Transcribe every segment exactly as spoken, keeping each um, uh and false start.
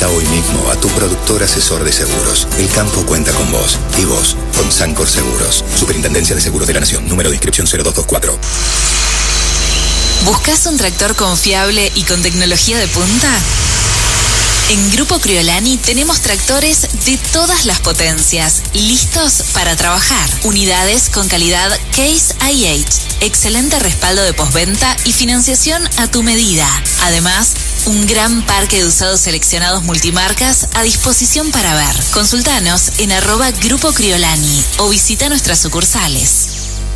Visita hoy mismo a tu productor asesor de seguros. El campo cuenta con vos y vos con Sancor Seguros. Superintendencia de Seguros de la Nación. Número de inscripción cero dos dos cuatro. ¿Buscas un tractor confiable y con tecnología de punta? En Grupo Criolani tenemos tractores de todas las potencias, listos para trabajar. Unidades con calidad Case I H, excelente respaldo de postventa y financiación a tu medida. Además, un gran parque de usados seleccionados multimarcas a disposición para ver. Consultanos en arroba Grupo Criolani o visita nuestras sucursales.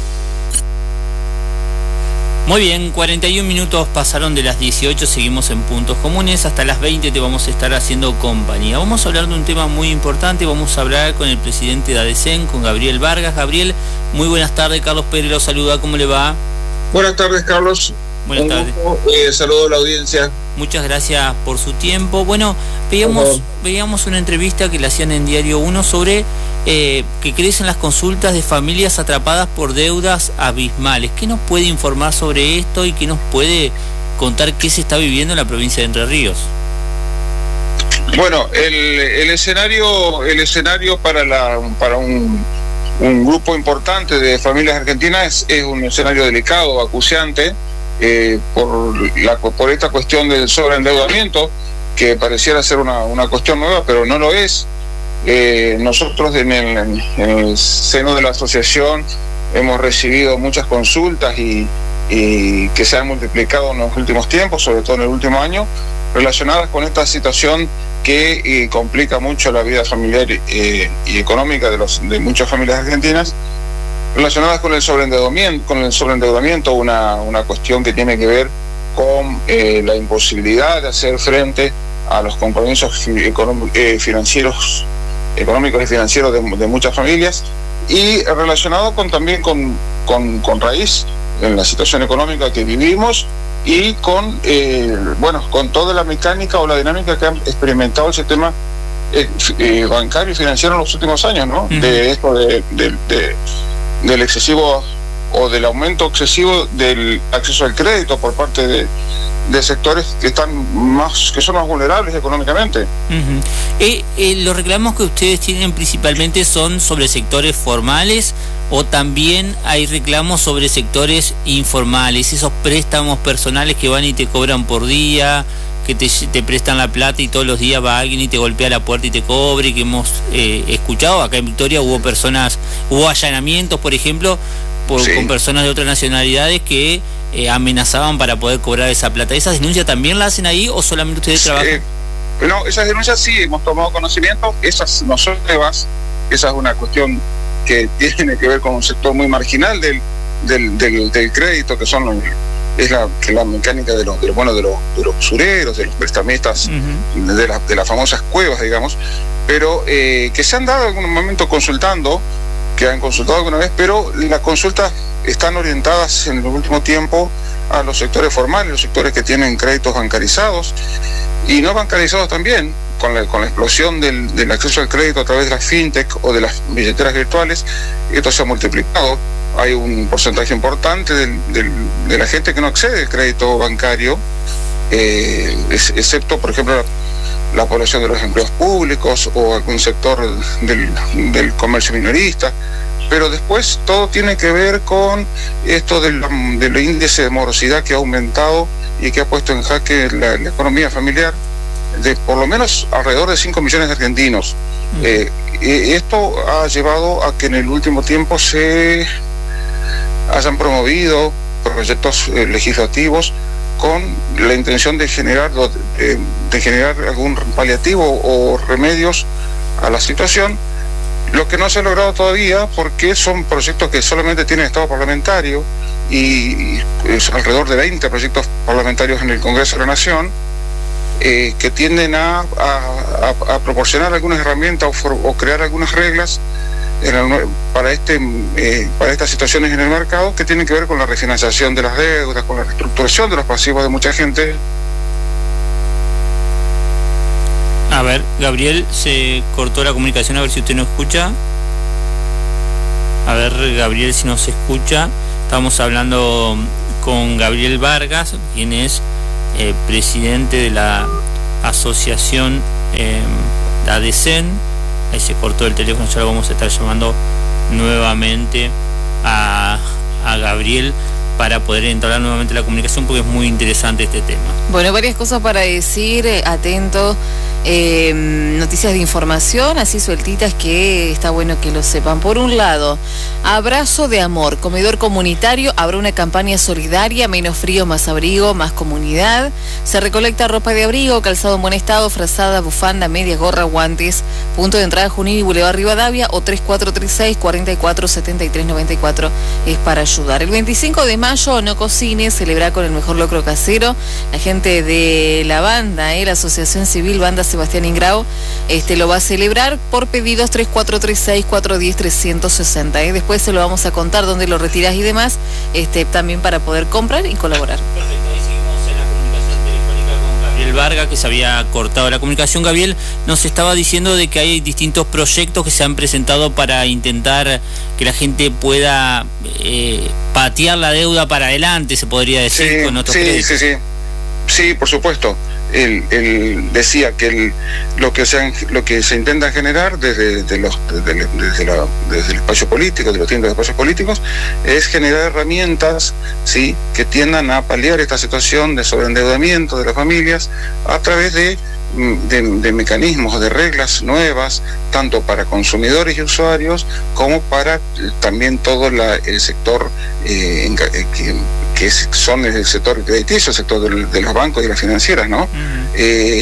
Muy bien, cuarenta y un minutos pasaron de las dieciocho, seguimos en Puntos Comunes, hasta las veinte te vamos a estar haciendo compañía. Vamos a hablar de un tema muy importante, vamos a hablar con el presidente de ADECEN, con Gabriel Vargas. Gabriel, muy buenas tardes, Carlos Pérez lo saluda, ¿cómo le va? Buenas tardes, Carlos. Buenas un tardes. Gusto, eh, saludo a la audiencia. Muchas gracias por su tiempo. Bueno, veíamos, veíamos una entrevista que le hacían en Diario uno sobre eh, que crecen las consultas de familias atrapadas por deudas abismales. ¿Qué nos puede informar sobre esto y qué nos puede contar qué se está viviendo en la provincia de Entre Ríos? Bueno, el, el escenario el escenario para la para un, un grupo importante de familias argentinas es, es un escenario delicado, acuciante. Eh, por, la, por esta cuestión del sobreendeudamiento, que pareciera ser una, una cuestión nueva, pero no lo es. Eh, nosotros en el, en el seno de la asociación hemos recibido muchas consultas y, y que se han multiplicado en los últimos tiempos, sobre todo en el último año, relacionadas con esta situación que eh, complica mucho la vida familiar eh, y económica de, los, de muchas familias argentinas, relacionadas con el sobreendeudamiento, con el sobreendeudamiento, una, una cuestión que tiene que ver con eh, la imposibilidad de hacer frente a los compromisos económicos, eh, financieros, económicos y financieros de, de muchas familias, y relacionado con también con, con, con raíz en la situación económica que vivimos y con eh, bueno con toda la mecánica o la dinámica que ha experimentado el sistema eh, eh, bancario y financiero en los últimos años, ¿no? Uh-huh. De esto de, de, de del excesivo o del aumento excesivo del acceso al crédito por parte de, de sectores que están más que son más vulnerables económicamente. Uh-huh. eh, eh, los reclamos que ustedes tienen principalmente son sobre sectores formales o también hay reclamos sobre sectores informales, esos préstamos personales que van y te cobran por día, que te, te prestan la plata y todos los días va alguien y te golpea la puerta y te cobre, que hemos eh, escuchado. Acá en Victoria hubo personas, hubo allanamientos, por ejemplo, por, sí. con personas de otras nacionalidades que eh, amenazaban para poder cobrar esa plata. ¿Esas denuncias también las hacen ahí o solamente ustedes sí, trabajan? No, esas denuncias sí, hemos tomado conocimiento, esas no son nuevas, esa es una cuestión que tiene que ver con un sector muy marginal del, del, del, del crédito, que son los... es la, que la mecánica de los, de los bueno de los, de los usureros, de los prestamistas, uh-huh. de, la, de las famosas cuevas, digamos, pero eh, que se han dado en algún momento consultando, que han consultado alguna vez, pero las consultas están orientadas en el último tiempo a los sectores formales, los sectores que tienen créditos bancarizados y no bancarizados también, con la, con la explosión del, del acceso al crédito a través de las fintech o de las billeteras virtuales. Esto se ha multiplicado. Hay un porcentaje importante del, del, de la gente que no accede al crédito bancario, eh, es, excepto, por ejemplo, la, la población de los empleos públicos o algún sector del, del comercio minorista. Pero después todo tiene que ver con esto del, del índice de morosidad que ha aumentado y que ha puesto en jaque la, la economía familiar de por lo menos alrededor de cinco millones de argentinos. Mm. Eh, esto ha llevado a que en el último tiempo se hayan promovido proyectos eh, legislativos con la intención de generar de, de generar algún paliativo o remedios a la situación, lo que no se ha logrado todavía porque son proyectos que solamente tienen estado parlamentario y es alrededor de veinte proyectos parlamentarios en el Congreso de la Nación, eh, que tienden a, a, a proporcionar algunas herramientas o, for, o crear algunas reglas en el, para este eh, para estas situaciones en el mercado que tienen que ver con la refinanciación de las deudas, con la reestructuración de los pasivos de mucha gente. A ver, Gabriel, se cortó la comunicación, a ver si usted nos escucha. A ver, Gabriel, si nos escucha. Estamos hablando con Gabriel Vargas, quien es eh, presidente de la Asociación eh, la D C E N. Ahí se cortó el teléfono, ya lo vamos a estar llamando nuevamente a, a Gabriel para poder entablar nuevamente la comunicación, porque es muy interesante este tema. Bueno, varias cosas para decir, eh, atento, eh, noticias de información, así sueltitas, que está bueno que lo sepan. Por un lado, Abrazo de Amor, comedor comunitario, habrá una campaña solidaria, menos frío, más abrigo, más comunidad. Se recolecta ropa de abrigo, calzado en buen estado, frazada, bufanda, media, gorra, guantes. Punto de entrada Junín y Boulevard Rivadavia, o tres cuatro tres seis, cuatro cuatro, siete tres nueve cuatro es para ayudar. El veinticinco de mayo, No Cocines, celebrar con el mejor locro casero. La gente de la banda, eh, la Asociación Civil Banda Sebastián Ingrao, este, lo va a celebrar por pedidos tres cuatro tres seis, cuatro uno cero, tres seis cero. Eh. Después se lo vamos a contar dónde lo retirás y demás, este, también para poder comprar y colaborar. Perfecto, ahí seguimos en la comunicación telefónica con Gabriel Varga, que se había cortado la comunicación. Gabriel nos estaba diciendo de que hay distintos proyectos que se han presentado para intentar que la gente pueda eh, patear la deuda para adelante, se podría decir, sí, con otros sí, créditos. Sí, sí, sí, por supuesto. Él, él decía que el, lo que se lo que se intenta generar desde, de los, desde, desde, la, desde el espacio político, de los distintos espacios políticos, es generar herramientas, sí, que tiendan a paliar esta situación de sobreendeudamiento de las familias a través de De, de mecanismos, de reglas nuevas, tanto para consumidores y usuarios como para eh, también todo la, el sector eh, que, que es, son el sector crediticio, el sector del, de los bancos y las financieras, ¿no? Uh-huh. eh,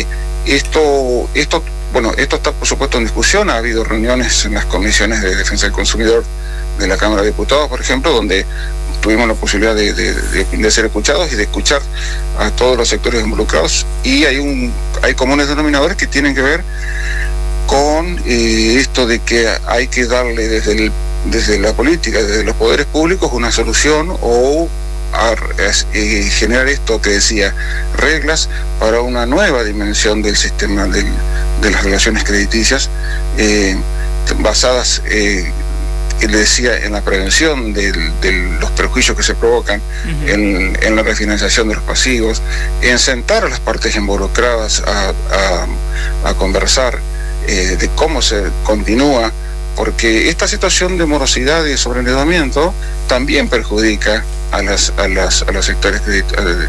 esto, esto, bueno, esto está por supuesto en discusión. Ha habido reuniones en las comisiones de defensa del consumidor de la Cámara de Diputados, por ejemplo, donde tuvimos la posibilidad de, de, de, de ser escuchados y de escuchar a todos los sectores involucrados, y hay un hay comunes denominadores que tienen que ver con eh, esto de que hay que darle desde el, desde la política, desde los poderes públicos, una solución o a, a, eh, generar esto que decía, reglas para una nueva dimensión del sistema del, de las relaciones crediticias, eh, basadas eh, que le decía en la prevención de, de los perjuicios que se provocan, uh-huh, en, en la refinanciación de los pasivos, en sentar a las partes involucradas a, a, a conversar eh, de cómo se continúa, porque esta situación de morosidad y de sobreendeudamiento también perjudica a las a las a los sectores de,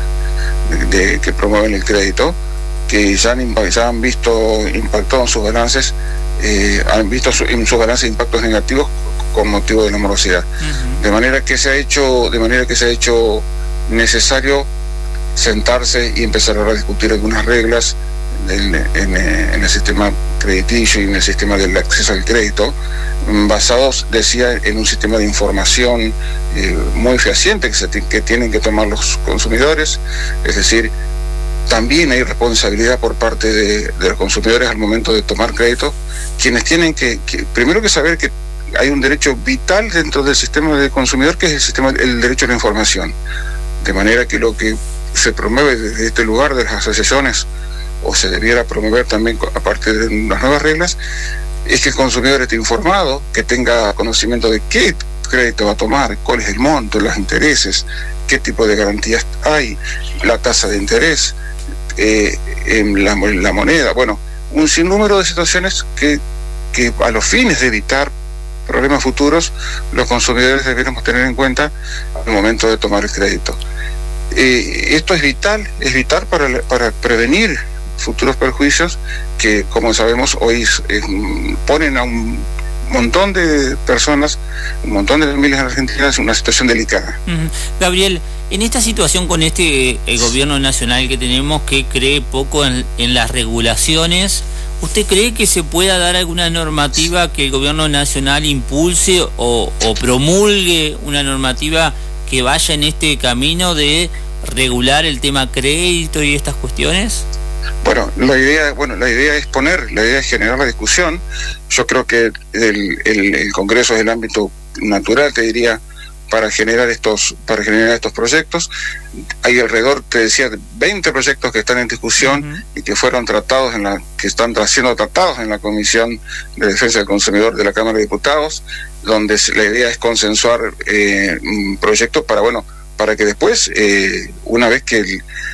de, de, que promueven el crédito, que ya han, ya han visto impactado en sus balances, eh, han visto su, en sus balances impactos negativos con motivo de la morosidad. Uh-huh. De manera que se ha hecho, de manera que se ha hecho necesario sentarse y empezar a discutir algunas reglas en, en, en el sistema crediticio y en el sistema del acceso al crédito, basados, decía, en un sistema de información eh, muy fehaciente que, se que tienen que tomar los consumidores. Es decir, también hay responsabilidad por parte de, de los consumidores al momento de tomar crédito, quienes tienen que, que primero que saber que hay un derecho vital dentro del sistema del consumidor, que es el sistema el derecho a la información, de manera que lo que se promueve desde este lugar de las asociaciones, o se debiera promover también a partir de las nuevas reglas, es que el consumidor esté informado, que tenga conocimiento de qué crédito va a tomar, cuál es el monto, los intereses, qué tipo de garantías hay, la tasa de interés, eh, en la, la moneda, bueno, un sinnúmero de situaciones que, que a los fines de evitar problemas futuros, los consumidores deberíamos tener en cuenta al momento de tomar el crédito. Eh, esto es vital, es vital para, para prevenir futuros perjuicios que, como sabemos, hoy eh, ponen a un montón de personas, un montón de familias argentinas en una situación delicada. Uh-huh. Gabriel, en esta situación con este el gobierno nacional que tenemos, que cree poco en, en las regulaciones, ¿usted cree que se pueda dar alguna normativa que el gobierno nacional impulse o, o promulgue una normativa que vaya en este camino de regular el tema crédito y estas cuestiones? Bueno, la idea, bueno, la idea es poner, la idea es generar la discusión. Yo creo que el, el, el Congreso es el ámbito natural, te diría, para generar estos, para generar estos proyectos. Hay alrededor, te decía, veinte proyectos que están en discusión, uh-huh, y que fueron tratados en la, que están siendo tratados en la Comisión de Defensa del Consumidor de la Cámara de Diputados, donde la idea es consensuar eh, un proyecto para, bueno, para que después, eh, una vez que el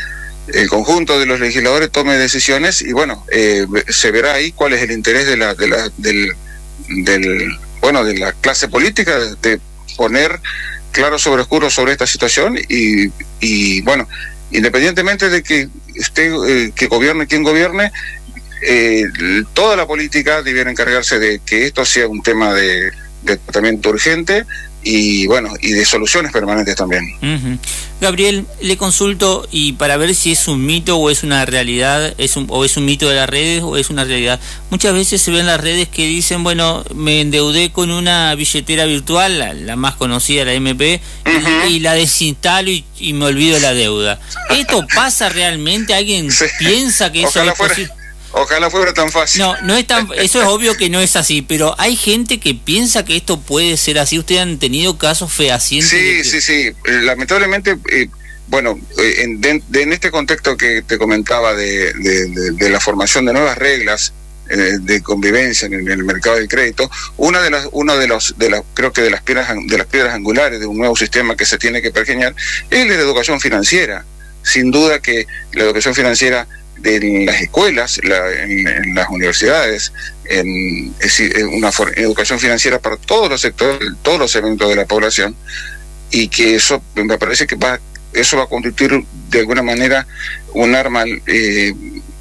el conjunto de los legisladores tome decisiones y bueno, eh, se verá ahí cuál es el interés de la, de la, del, del, bueno, de la clase política de poner claro sobre oscuro sobre esta situación y, y bueno, independientemente de que esté, eh, que gobierne quien gobierne, eh, toda la política debiera encargarse de que esto sea un tema de, de tratamiento urgente y bueno, y de soluciones permanentes también. Uh-huh. Gabriel, le consulto y para ver si es un mito o es una realidad, es un, o es un mito de las redes o es una realidad. Muchas veces se ven las redes que dicen, bueno, me endeudé con una billetera virtual, la, la más conocida, la M P, uh-huh. y, y la desinstalo y, y me olvido de la deuda. ¿Esto pasa realmente? ¿Alguien sí. piensa que eso Ojalá es fuera. posible? Ojalá fuera tan fácil. No, no es tan, eso es obvio que no es así, pero hay gente que piensa que esto puede ser así. ¿Ustedes han tenido casos fehacientes? Sí, que... sí, sí. Lamentablemente, eh, bueno, en, de, de, en este contexto que te comentaba de, de, de, de la formación de nuevas reglas eh, de convivencia en el, en el mercado del crédito, una de las, uno de los, de las, creo que de las piedras, de las piedras angulares de un nuevo sistema que se tiene que pergeñar es la educación financiera. Sin duda que la educación financiera en las escuelas, la, en, en las universidades, en, es una for, educación financiera para todos los sectores, todos los segmentos de la población, y que eso me parece que va, eso va a constituir de alguna manera un arma eh,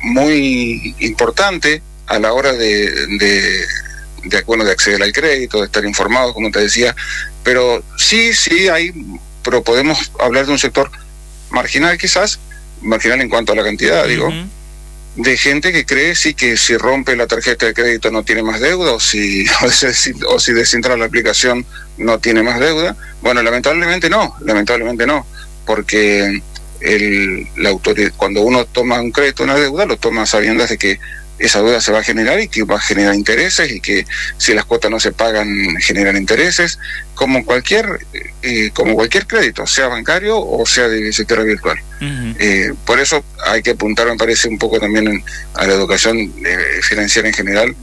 muy importante a la hora de, de, de, bueno, de acceder al crédito, de estar informados, como te decía, pero sí, sí hay, pero podemos hablar de un sector marginal quizás, marginal en cuanto a la cantidad, digo, uh-huh. de gente que cree sí que si rompe la tarjeta de crédito no tiene más deuda, o si o si, o si desinstala la aplicación no tiene más deuda. Bueno, lamentablemente no, lamentablemente no, porque el, la autoridad, cuando uno toma un crédito, una deuda, lo toma sabiendo de que esa deuda se va a generar y que va a generar intereses y que si las cuotas no se pagan generan intereses, como cualquier eh, como cualquier crédito, sea bancario o sea de sector virtual. Uh-huh. Eh, por eso hay que apuntar, me parece, un poco también en, a la educación eh, financiera en general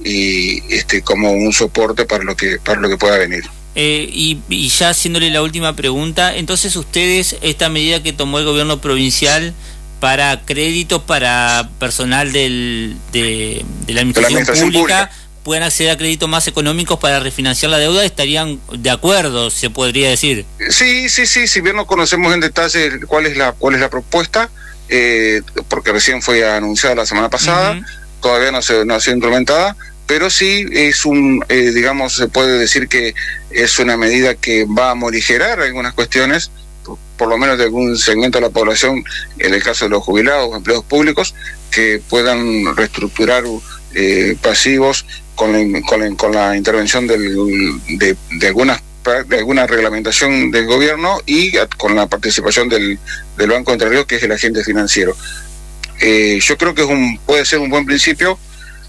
y este como un soporte para lo que para lo que pueda venir. Eh, y, y ya haciéndole la última pregunta, entonces ustedes, esta medida que tomó el gobierno provincial para créditos para personal del, de, de la administración, de la administración pública, pública puedan acceder a créditos más económicos para refinanciar la deuda, ¿estarían de acuerdo, se podría decir? Sí, sí, sí, si bien no conocemos en detalle cuál es la cuál es la propuesta, eh, porque recién fue anunciada la semana pasada, uh-huh. todavía no, se, no ha sido implementada, pero sí es un, eh, digamos, se puede decir que es una medida que va a morigerar algunas cuestiones, por lo menos de algún segmento de la población, en el caso de los jubilados, empleados públicos, que puedan reestructurar eh, pasivos con la, con, la, con la intervención del, de, de algunas de alguna reglamentación del gobierno y con la participación del, del Banco de Entre Ríos, que es el agente financiero. Eh, yo creo que es un puede ser un buen principio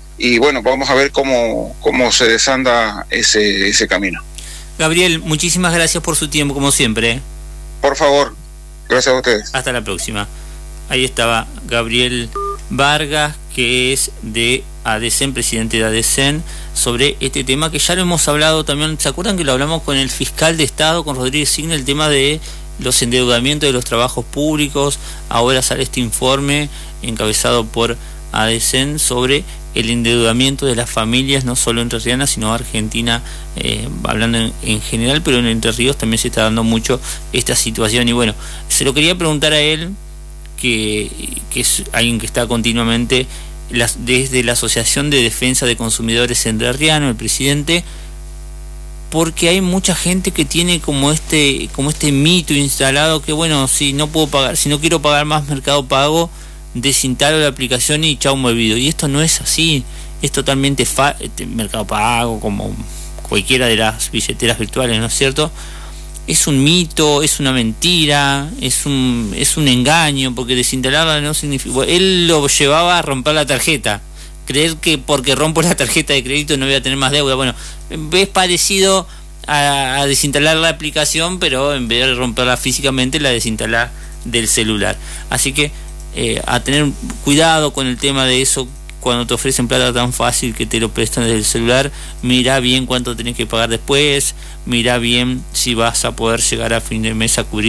y bueno, vamos a ver cómo, cómo se desanda ese, ese camino. Gabriel, muchísimas gracias por su tiempo, como siempre, ¿eh? Por favor, gracias a ustedes. Hasta la próxima. Ahí estaba Gabriel Vargas, que es de ADECEN, presidente de ADECEN, sobre este tema que ya lo hemos hablado también. ¿Se acuerdan que lo hablamos con el fiscal de Estado, con Rodríguez Signe, el tema de los endeudamientos de los trabajos públicos? Ahora sale este informe encabezado por ADECEN sobre el endeudamiento de las familias, no solo entrerrianas, sino Argentina, eh, hablando en, en general, pero en Entre Ríos también se está dando mucho esta situación. Y bueno, se lo quería preguntar a él, que, que es alguien que está continuamente las, desde la Asociación de Defensa de Consumidores Entrerriano, el presidente, porque hay mucha gente que tiene como este como este mito instalado que bueno, si no puedo pagar, si no quiero pagar más Mercado Pago, desinstalo la aplicación y chau, me olvido. Y esto no es así, es totalmente fa Mercado Pago, como cualquiera de las billeteras virtuales, ¿no es cierto? Es un mito, es una mentira, es un es un engaño, porque desinstalarla no significa... Él lo llevaba a romper la tarjeta, creer que porque rompo la tarjeta de crédito no voy a tener más deuda. Bueno, es parecido a, a desinstalar la aplicación, pero en vez de romperla físicamente, la desinstalar del celular. Así que eh, a tener cuidado con el tema de eso. Cuando te ofrecen plata tan fácil que te lo prestan desde el celular, mira bien cuánto tenés que pagar después, mira bien si vas a poder llegar a fin de mes a cubrir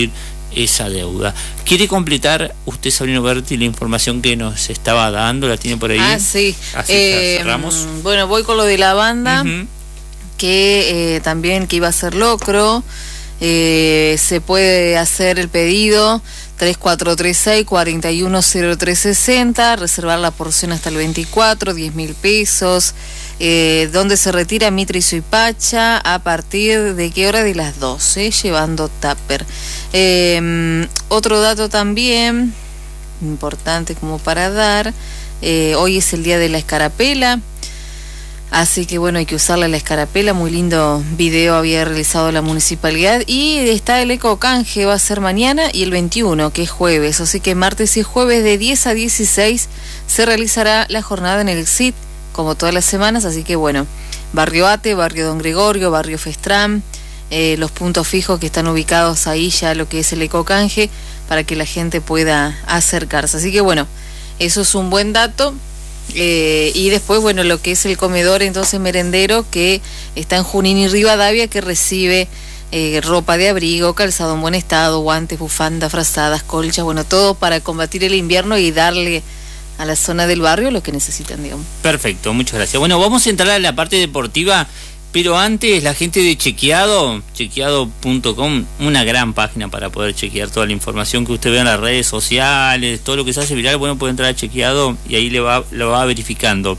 esa deuda. ¿Quiere completar usted, Sabrina Berti, la información que nos estaba dando? ¿La tiene por ahí? Ah, sí. Así eh, cerramos. Bueno, voy con lo de la banda, Uh-huh. que eh, también que iba a ser locro. Eh, se puede hacer el pedido tres cuatro tres seis, cuatro uno cero tres seis cero, reservar la porción hasta el veinticuatro, diez mil pesos. Eh, donde se retira Mitre y Suipacha, a partir de qué hora, de las doce, llevando tupper. Eh, otro dato también importante como para dar, eh, hoy es el día de la escarapela, así que bueno, hay que usarla la escarapela. Muy lindo video había realizado la municipalidad. Y está el eco canje, va a ser mañana y el veintiuno, que es jueves, así que martes y jueves de diez a dieciséis se realizará la jornada en el C I T, como todas las semanas. Así que bueno, Barrio Ate, Barrio Don Gregorio, Barrio Festram, eh, los puntos fijos que están ubicados ahí, ya lo que es el ecocanje, para que la gente pueda acercarse. Así que bueno, eso es un buen dato. Eh, y después, bueno, lo que es el comedor entonces merendero, que está en Junín y Rivadavia, que recibe eh, ropa de abrigo, calzado en buen estado, guantes, bufandas, frazadas, colchas, bueno, todo para combatir el invierno y darle a la zona del barrio lo que necesitan, digamos. Perfecto, muchas gracias. Bueno, vamos a entrar a la parte deportiva, pero antes la gente de Chequeado, chequeado punto com, una gran página para poder chequear toda la información que usted ve en las redes sociales, todo lo que se hace viral. Bueno, puede entrar a Chequeado y ahí le va, lo va verificando.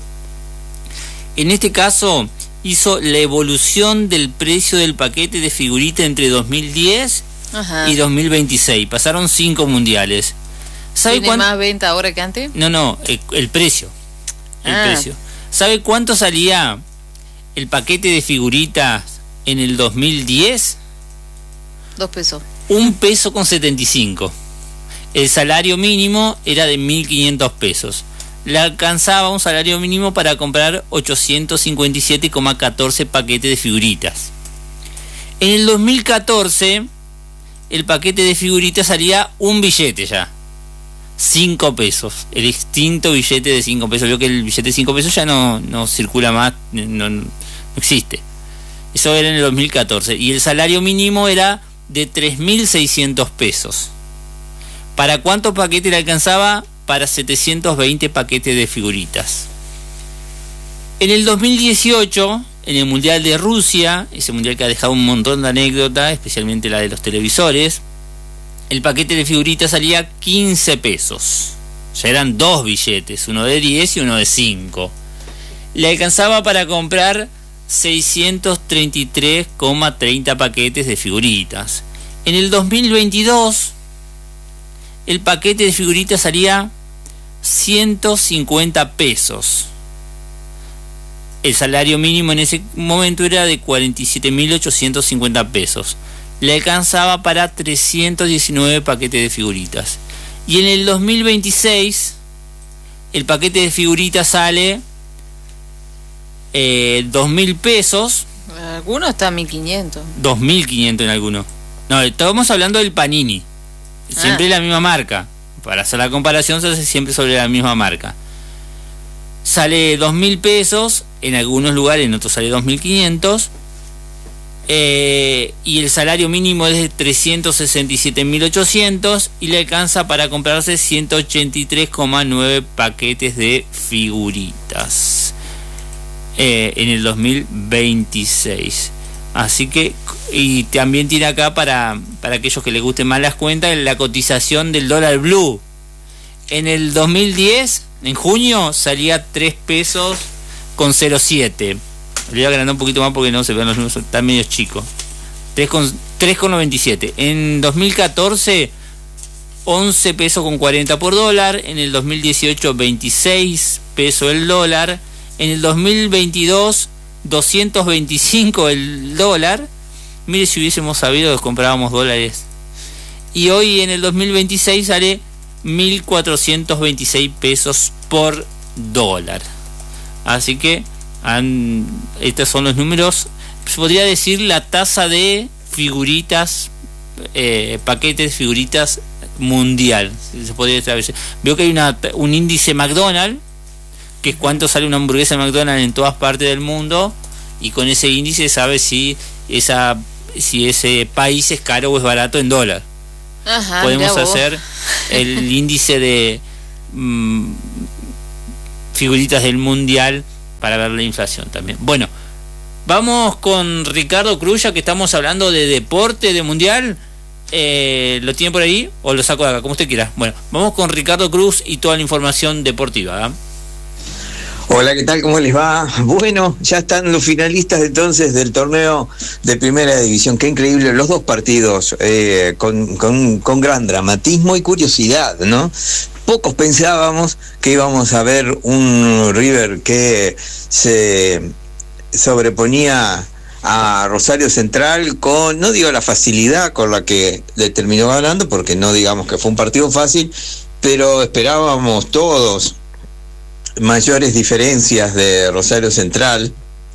En este caso, hizo la evolución del precio del paquete de figurita entre dos mil diez Ajá. y dos mil veintiséis. Pasaron cinco mundiales. ¿Sabe ¿Tiene más venta ahora que antes? No, no, el, el precio. El ah. precio. ¿Sabe cuánto salía el paquete de figuritas en el dos mil diez? Dos pesos. Un peso con setenta y cinco. El salario mínimo era de mil quinientos pesos. Le alcanzaba un salario mínimo para comprar ochocientos cincuenta y siete coma catorce paquetes de figuritas. En el dos mil catorce, el paquete de figuritas salía un billete ya. cinco pesos, el extinto billete de cinco pesos. Veo que el billete de cinco pesos ya no, no circula más, no, no existe. Eso era en el dos mil catorce. Y el salario mínimo era de tres mil seiscientos pesos. ¿Para cuántos paquetes le alcanzaba? Para setecientos veinte paquetes de figuritas. En el dos mil dieciocho, en el Mundial de Rusia, ese mundial que ha dejado un montón de anécdotas, especialmente la de los televisores, el paquete de figuritas salía quince pesos. Ya eran dos billetes, uno de diez y uno de cinco. Le alcanzaba para comprar seiscientos treinta y tres coma treinta paquetes de figuritas. En el dos mil veintidós, el paquete de figuritas salía ciento cincuenta pesos. El salario mínimo en ese momento era de cuarenta y siete mil ochocientos cincuenta pesos. Le alcanzaba para trescientos diecinueve paquetes de figuritas. Y en el dos mil veintiséis, el paquete de figuritas sale eh, dos mil pesos. Algunos está a mil quinientos. dos mil quinientos en algunos. No, estamos hablando del Panini. Siempre ah. la misma marca. Para hacer la comparación se hace siempre sobre la misma marca. Sale dos mil pesos en algunos lugares, en otros sale dos mil quinientos. Eh, y el salario mínimo es de trescientos sesenta y siete mil ochocientos y le alcanza para comprarse ciento ochenta y tres coma nueve paquetes de figuritas eh, en el dos mil veintiséis. Así que, y también tiene acá para, para aquellos que les gusten más las cuentas, la cotización del dólar blue. En el dos mil diez, en junio, salía tres pesos con cero siete. Le voy a agrandar un poquito más porque no se ven los números, están medio chicos. tres con noventa y siete. En dos mil catorce, once pesos con cuarenta por dólar. En el dos mil dieciocho, veintiséis pesos el dólar. En el dos mil veintidós, doscientos veinticinco el dólar. Mire, si hubiésemos sabido que comprábamos dólares. Y hoy en el dos mil veintiséis sale mil cuatrocientos veintiséis pesos por dólar. Así que Han, estos son los números. Se podría decir la tasa de figuritas, eh, paquetes de figuritas mundial. Se podría establecer. Veo que hay una, un índice McDonald's, que es cuánto sale una hamburguesa de McDonald's en todas partes del mundo, y con ese índice sabe si esa si ese país es caro o es barato en dólar. Ajá, podemos hacer el índice de mmm, figuritas del mundial para ver la inflación también. Bueno, vamos con Ricardo Cruz, ya que estamos hablando de deporte, de mundial. Eh, ¿Lo tiene por ahí o lo saco de acá? Como usted quiera. Bueno, vamos con Ricardo Cruz y toda la información deportiva, ¿eh? Hola, ¿qué tal? ¿Cómo les va? Bueno, ya están los finalistas entonces del torneo de Primera División. Qué increíble, los dos partidos eh, con, con, con gran dramatismo y curiosidad, ¿no? Pocos pensábamos que íbamos a ver un River que se sobreponía a Rosario Central con, no digo la facilidad con la que le terminó ganando, porque no digamos que fue un partido fácil, pero esperábamos todos mayores diferencias de Rosario Central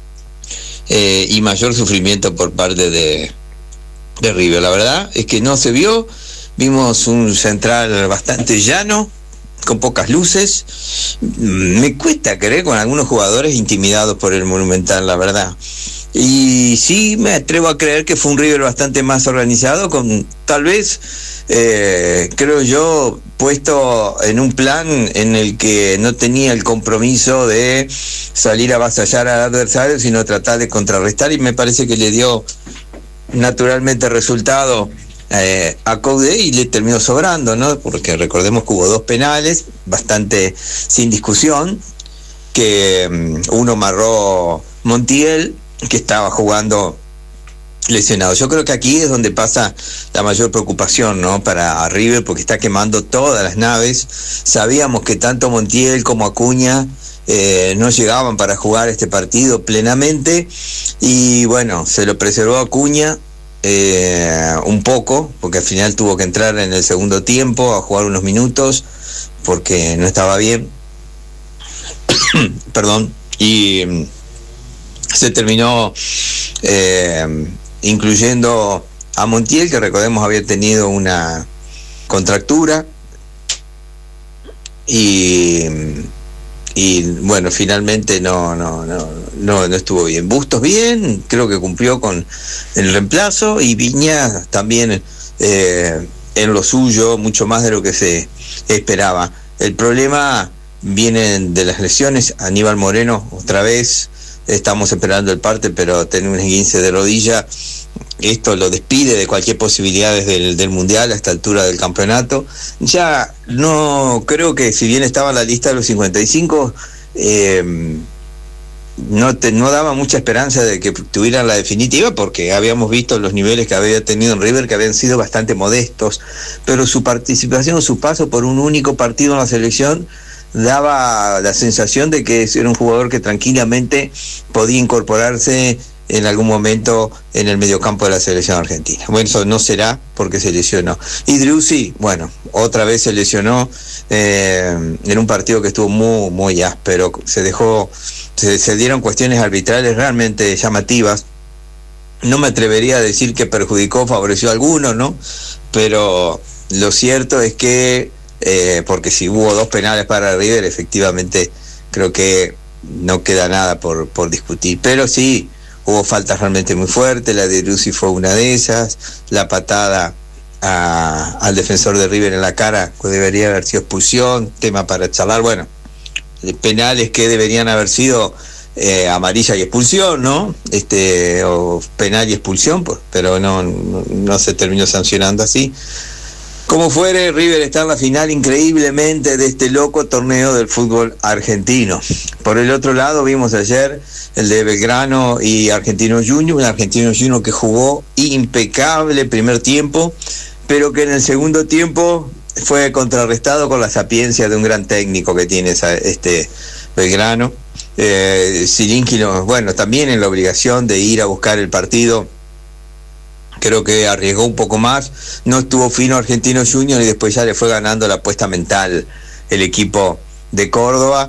eh, y mayor sufrimiento por parte de, de River. La verdad es que no se vio, vimos un Central bastante llano, con pocas luces. Me cuesta creer con algunos jugadores intimidados por el Monumental, la verdad. Y sí me atrevo a creer que fue un River bastante más organizado, con tal vez, eh, creo yo, puesto en un plan en el que no tenía el compromiso de salir a avasallar al adversario, sino tratar de contrarrestar, y me parece que le dio naturalmente resultado eh, a Coudet y le terminó sobrando, ¿no? Porque recordemos que hubo dos penales, bastante sin discusión, que um, uno marró Montiel, que estaba jugando lesionado. Yo creo que aquí es donde pasa la mayor preocupación, ¿no? Para River, porque está quemando todas las naves. Sabíamos que tanto Montiel como Acuña eh, no llegaban para jugar este partido plenamente, y bueno, se lo preservó Acuña eh, un poco, porque al final tuvo que entrar en el segundo tiempo a jugar unos minutos porque no estaba bien. Perdón. Y se terminó eh, incluyendo a Montiel, que recordemos había tenido una contractura, y y bueno, finalmente no no no no no estuvo bien. Bustos bien, creo que cumplió con el reemplazo, y Viña también eh, en lo suyo, mucho más de lo que se esperaba. El problema viene de las lesiones. Aníbal Moreno otra vez, estamos esperando el parte, pero tiene un esguince de rodilla. Esto lo despide de cualquier posibilidad desde el del Mundial a esta altura del campeonato. Ya no creo que, si bien estaba en la lista de los cincuenta y cinco, eh, no, te, no daba mucha esperanza de que tuvieran la definitiva, porque habíamos visto los niveles que había tenido en River, que habían sido bastante modestos, pero su participación, su paso por un único partido en la selección, daba la sensación de que era un jugador que tranquilamente podía incorporarse en algún momento en el mediocampo de la selección argentina. Bueno, eso no será, porque se lesionó. Y Driussi, bueno, otra vez se lesionó eh, en un partido que estuvo muy, muy áspero. Se dejó, se, se dieron cuestiones arbitrales realmente llamativas. No me atrevería a decir que perjudicó, favoreció a alguno, ¿no? Pero lo cierto es que Eh, porque si hubo dos penales para River, efectivamente creo que no queda nada por, por discutir, pero sí hubo faltas realmente muy fuertes. La de Driussi fue una de esas, la patada a, al defensor de River en la cara, que debería haber sido expulsión, tema para charlar. Bueno, penales que deberían haber sido eh, amarilla y expulsión, ¿no? Este, o penal y expulsión, pues, pero no, no, no se terminó sancionando así. Como fuere, River está en la final increíblemente de este loco torneo del fútbol argentino. Por el otro lado, vimos ayer el de Belgrano y Argentino Junior, un Argentino Junior que jugó impecable primer tiempo, pero que en el segundo tiempo fue contrarrestado con la sapiencia de un gran técnico que tiene esa, este Belgrano. Eh, Zilinski, bueno, también en la obligación de ir a buscar el partido, creo que arriesgó un poco más, no estuvo fino Argentino Junior, y después ya le fue ganando la apuesta mental el equipo de Córdoba,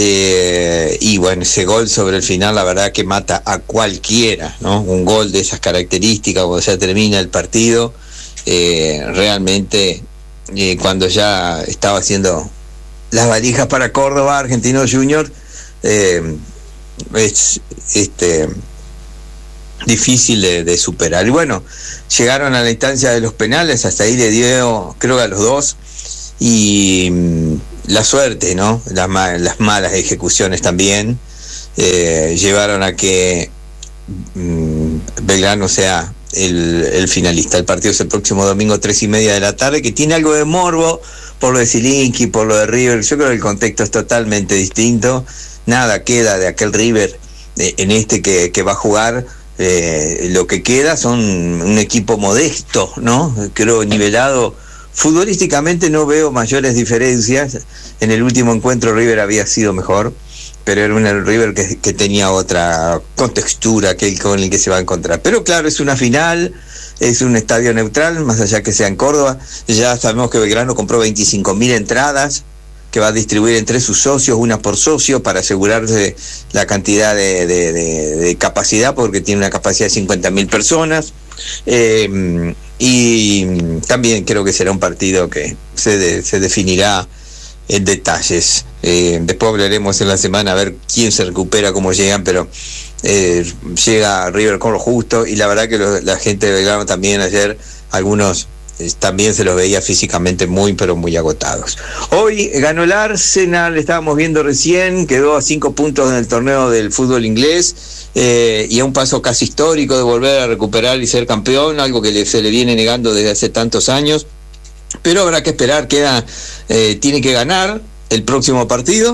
eh, y bueno, ese gol sobre el final, la verdad que mata a cualquiera, ¿no? Un gol de esas características cuando ya termina el partido, eh, realmente eh, cuando ya estaba haciendo las valijas para Córdoba, Argentino Junior, eh, es, este difícil de, de superar. Y bueno, llegaron a la instancia de los penales, hasta ahí le dio, creo que a los dos, y mmm, la suerte, ¿no? Las, ma las malas ejecuciones también eh, llevaron a que mmm, Belgrano sea el, el finalista. El partido es el próximo domingo, tres y media de la tarde, que tiene algo de morbo por lo de Zilinski, por lo de River. Yo creo que el contexto es totalmente distinto. Nada queda de aquel River eh, en este que, que va a jugar. Eh, lo que queda son un equipo modesto, ¿no? Creo nivelado. Futbolísticamente no veo mayores diferencias. En el último encuentro River había sido mejor, pero era un River que, que tenía otra contextura que el con el que se va a encontrar. Pero claro, es una final, es un estadio neutral, más allá que sea en Córdoba. Ya sabemos que Belgrano compró veinticinco mil entradas, que va a distribuir entre sus socios, una por socio, para asegurarse la cantidad de, de, de, de capacidad, porque tiene una capacidad de cincuenta mil personas. Eh, y también creo que será un partido que se, de, se definirá en detalles. Eh, después hablaremos en la semana a ver quién se recupera, cómo llegan, pero eh, llega River con lo justo, y la verdad que lo, la gente de Belgrano también ayer, algunos también se los veía físicamente muy, pero muy agotados. Hoy ganó el Arsenal, estábamos viendo recién, quedó a cinco puntos en el torneo del fútbol inglés, eh, y a un paso casi histórico de volver a recuperar y ser campeón, algo que le, se le viene negando desde hace tantos años. Pero habrá que esperar, queda, eh, tiene que ganar el próximo partido,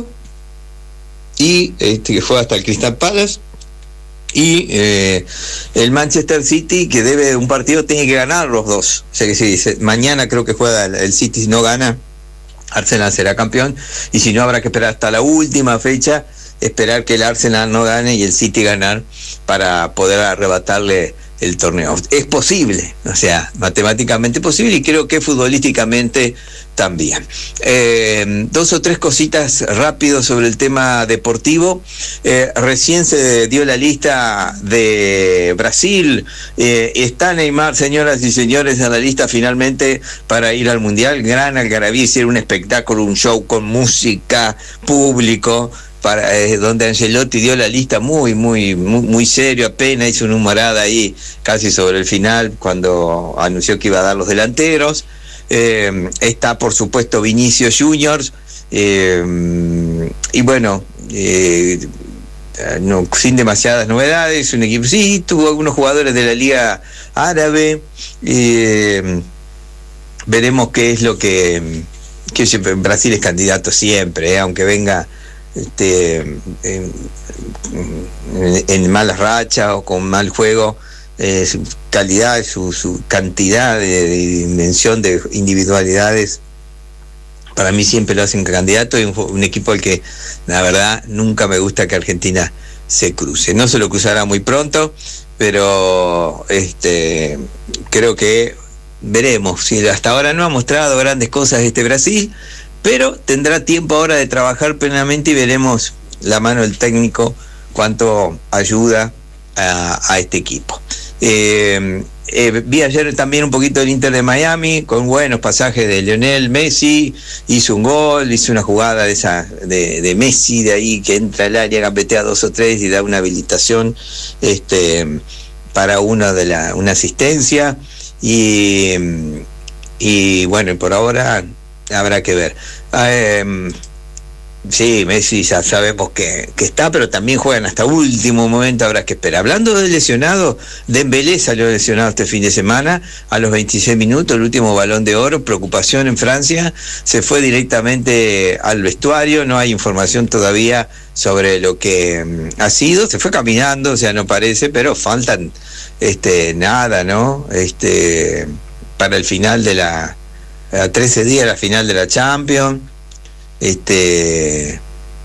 y este que fue hasta el Crystal Palace. Y eh, el Manchester City, que debe un partido, tiene que ganar los dos. O sea que si se, mañana creo que juega el, el City, si no gana, Arsenal será campeón. Y si no, habrá que esperar hasta la última fecha, esperar que el Arsenal no gane y el City ganar, para poder arrebatarle el torneo. Es posible, o sea, matemáticamente posible, y creo que futbolísticamente también. Eh, dos o tres cositas rápido sobre el tema deportivo. Eh, recién se dio la lista de Brasil. Eh, está Neymar, señoras y señores, en la lista finalmente para ir al Mundial. Gran algarabía, hicieron un espectáculo, un show con música, público, para, eh, donde Ancelotti dio la lista muy, muy, muy, muy serio, apenas hizo una humorada ahí casi sobre el final cuando anunció que iba a dar los delanteros. Eh, está por supuesto Vinicius Junior, eh, y bueno, eh, no, sin demasiadas novedades, un equipo, sí, tuvo algunos jugadores de la Liga Árabe. Eh, veremos qué es lo que, que Brasil es candidato siempre, eh, aunque venga este en, en, en malas rachas o con mal juego. Eh, su calidad, su, su cantidad de, de dimensión de individualidades, para mí siempre lo hacen candidato, y un, un equipo al que la verdad nunca me gusta que Argentina se cruce. No se lo cruzará muy pronto, pero este creo que veremos. Si hasta ahora no ha mostrado grandes cosas este Brasil, pero tendrá tiempo ahora de trabajar plenamente, y veremos la mano del técnico cuánto ayuda a, a este equipo. Eh, eh, vi ayer también un poquito del Inter de Miami, con buenos pasajes de Lionel Messi. Hizo un gol, hizo una jugada de esa de, de Messi, de ahí que entra al área, gambetea dos o tres y da una habilitación este para una de la una asistencia. Y, y bueno, por ahora habrá que ver. Eh, Sí, Messi ya sabemos que, que está, pero también juegan hasta último momento, habrá que esperar. Hablando de lesionados, Dembélé salió lesionado este fin de semana a los veintiséis minutos, el último Balón de Oro, preocupación en Francia, se fue directamente al vestuario, no hay información todavía sobre lo que um, ha sido, se fue caminando, o sea, no parece, pero faltan este nada, ¿no? Este para el final de la, a trece días la final de la Champions. Este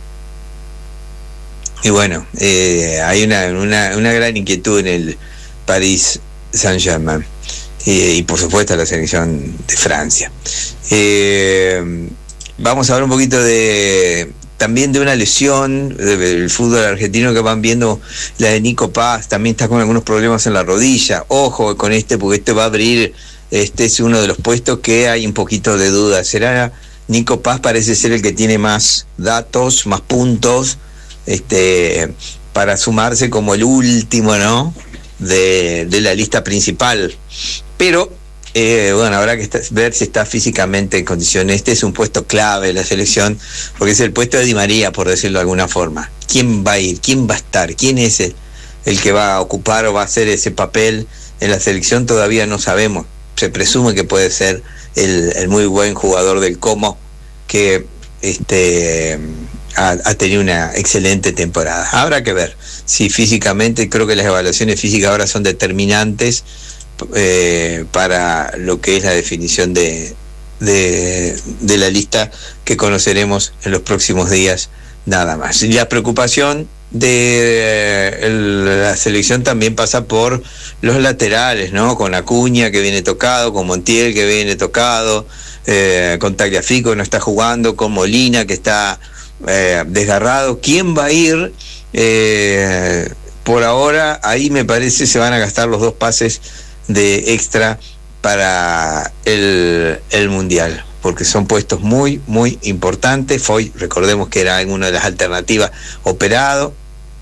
y bueno, eh, hay una, una, una gran inquietud en el Paris Saint-Germain, eh, y por supuesto la selección de Francia. Eh, vamos a hablar un poquito de también de una lesión del fútbol argentino que van viendo, la de Nico Paz, también está con algunos problemas en la rodilla. Ojo con este, porque este va a abrir, este es uno de los puestos que hay un poquito de duda. ¿Será Nico Paz? Parece ser el que tiene más datos, más puntos, este, para sumarse como el último, ¿no? de, de la lista principal. Pero eh, bueno, habrá que estar, ver si está físicamente en condiciones. Este es un puesto clave de la selección, porque es el puesto de Di María, por decirlo de alguna forma. ¿Quién va a ir? ¿Quién va a estar? ¿Quién es el, el que va a ocupar o va a hacer ese papel en la selección? Todavía no sabemos. Se presume que puede ser el, el muy buen jugador del Como, que este ha, ha tenido una excelente temporada. Habrá que ver si físicamente, creo que las evaluaciones físicas ahora son determinantes eh, para lo que es la definición de, de, de la lista que conoceremos en los próximos días, nada más. Y la preocupación de el, la selección también pasa por los laterales, ¿no? Con Acuña, que viene tocado, con Montiel, que viene tocado, eh, con Tagliafico, que no está jugando, con Molina, que está eh, desgarrado. ¿Quién va a ir? Eh, por ahora, ahí me parece se van a gastar los dos pases de extra para el, el Mundial, porque son puestos muy, muy importantes. Foy, recordemos que era una de las alternativas, operado,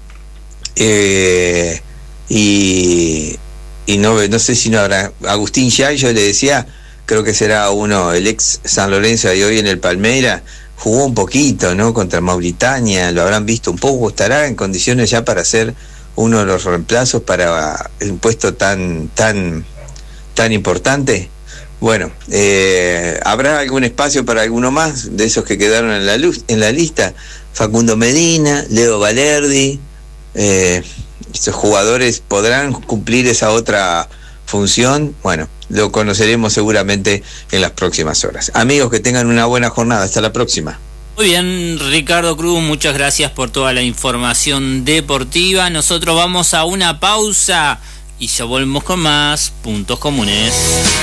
eh, y, y no, no sé si no habrá. Agustín Yay, yo le decía, creo que será uno, el ex San Lorenzo y hoy en el Palmeiras, jugó un poquito, ¿no? Contra Mauritania, lo habrán visto un poco, estará en condiciones ya para ser uno de los reemplazos para un puesto tan, tan, tan importante. Bueno, eh, ¿habrá algún espacio para alguno más de esos que quedaron en la luz, en la lista? Facundo Medina, Leo Valerdi, eh, estos jugadores podrán cumplir esa otra función. Bueno, lo conoceremos seguramente en las próximas horas. Amigos, que tengan una buena jornada. Hasta la próxima. Muy bien, Ricardo Cruz, muchas gracias por toda la información deportiva. Nosotros vamos a una pausa y ya volvemos con más Puntos Comunes.